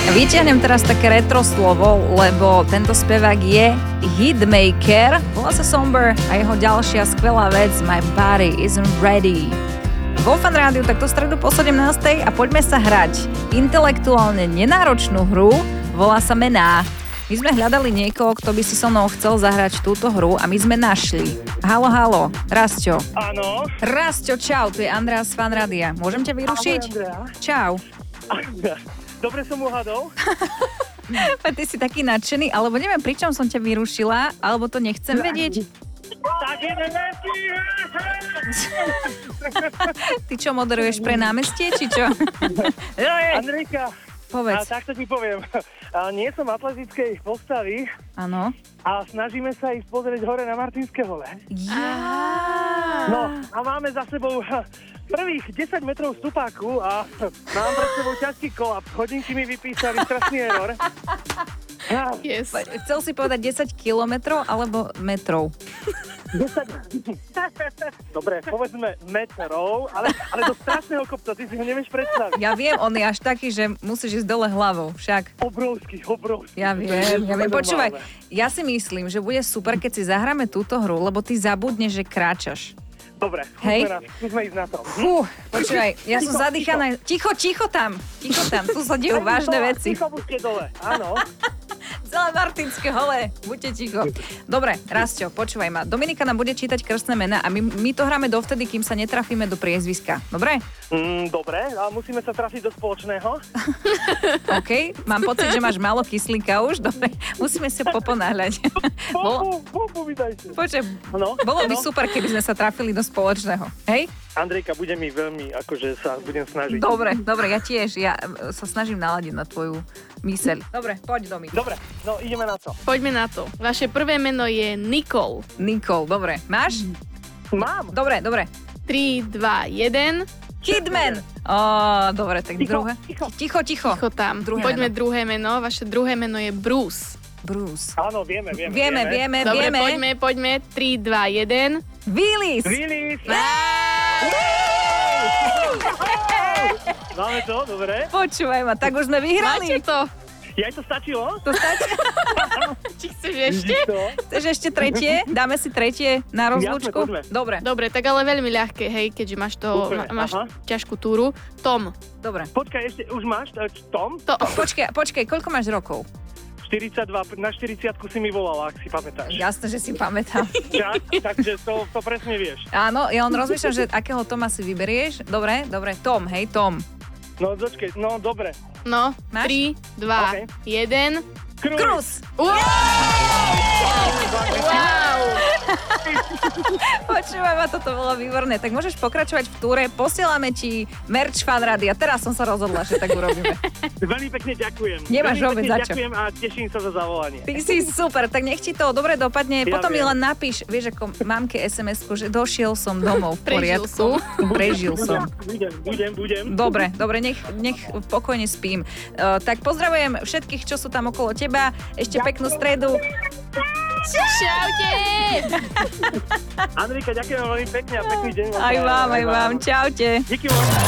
Vyťahnem teraz také retro slovo, lebo tento spevák je hitmaker, volá sa Somber a jeho ďalšia skvelá vec My Body Isn't Ready. Vo Fan Rádiu takto stredu po 17. a poďme sa hrať intelektuálne nenáročnú hru, volá sa Mená. My sme hľadali niekoho, kto by si so mnou chcel zahrať túto hru a my sme našli. Halo, halo, Rasťo. Áno. Rasťo, čau, tu je Andrea z Fan Rádia. Môžem ťa vyrušiť? Ahoj, Čau. Dobre som uhadol. Ty si taký nadšený, alebo neviem, pričom som ťa vyrušila, alebo to nechcem vedieť. Tak ideme. Ty čo, moderuješ pre námestie, či čo? Andrejka, Povedz. takto ti poviem. Nie som atletickej postavy Áno. a snažíme sa ísť pozrieť hore na Martinské hole. No a máme za sebou prvých 10 metrov stupáku a mám pred sebou ťažký kolaps. Hodinky mi vypísali strašný error. Yes. Chcel si povedať 10 kilometrov alebo metrov? 10... Dobre, povedzme metrov, ale do strašného kopca, ty si ho nevieš predstaviť. Ja viem, on je až taký, že musíš ísť dole hlavou, však. Obrovský. Ja viem. Počúvaj, ja si myslím, že bude super, keď si zahráme túto hru, lebo ty zabudneš, že kráčaš. Dobre, Hej. skúsme ísť na to. Počúvaj, ja som zadýchaná. Ticho tam, tu sa dejú vážne veci. Ticho buďte dole, áno. Celé Martinské hole, buďte ticho. Dobre, Rasťo, počúvaj ma. Dominika nám bude čítať krstné mená a my to hráme dovtedy, kým sa netrafíme do priezviska. Dobre? Dobre, a musíme sa trafiť do spoločného. OK, mám pocit, že máš málo kyslíka už. Dobre, musíme sa poponáhľať. Bombu mi dajte. Počuj, No, bolo by super, keby sme sa trafili do spoločného. Hej? Andrejka, bude mi veľmi, akože sa budem snažiť. Dobre, ja tiež. Ja sa snažím naladiť na tvoju myseľ. Dobre, poď Domi. Dobre, no ideme na to. Poďme na to. Vaše prvé meno je Nicole. Nicole, dobre. Máš? Mám. Dobre. 3, 2, 1. Kidman! Dobre, tak druhé. Ticho. Ticho tam. Druhé Poďme druhé meno. Vaše druhé meno je Bruce. Áno, vieme. Dobre, poďme. 3, 2, 1. Willis! Máme to, dobre. Počúvaj ma, tak už sme vyhrali. Máte to? Ja to stačilo? To stačí? Či chceš ešte? Chceš ešte tretie? Dáme si tretie na rozlúčku? Jasne, poďme. Dobre. Dobre, tak ale veľmi ľahké, hej, keďže máš máš aha. ťažkú túru. Tom. Dobre. Počkaj, ešte, už máš Tom? Počkaj, koľko máš rokov? 42, na 40-ku si mi volala, ak si pamätáš. Jasné, že si pamätám. Takže to presne vieš. Áno, ja rozmýšľam, že akého Toma si vyberieš. Dobre, Tom, hej, Tom. No, počkej, no, dobre. No, Máš? 3, 2, 1. Cruz! Wow! Počúvaj ma, toto bolo výborné. Tak môžeš pokračovať v túre, posielame ti merch Fan Rádia. Teraz som sa rozhodla, že tak urobíme. Veľmi pekne ďakujem. Nemáš vôbec za čo. Ďakujem a teším sa za zavolanie. Ty si super, tak nech ti to dobre dopadne. Ja Potom mi viem. len napíš, vieš, ako mamke SMS-ku, že došiel som domov v poriadku. Prežil som. Budem. Dobre, nech pokojne spím. Tak pozdravujem všetkých, čo sú tam okolo teba. Ešte peknú stredu. Čaute! Andrejka, ďakujem veľmi pekne a pekný deň. Aj vám. Čaute. Díky vám.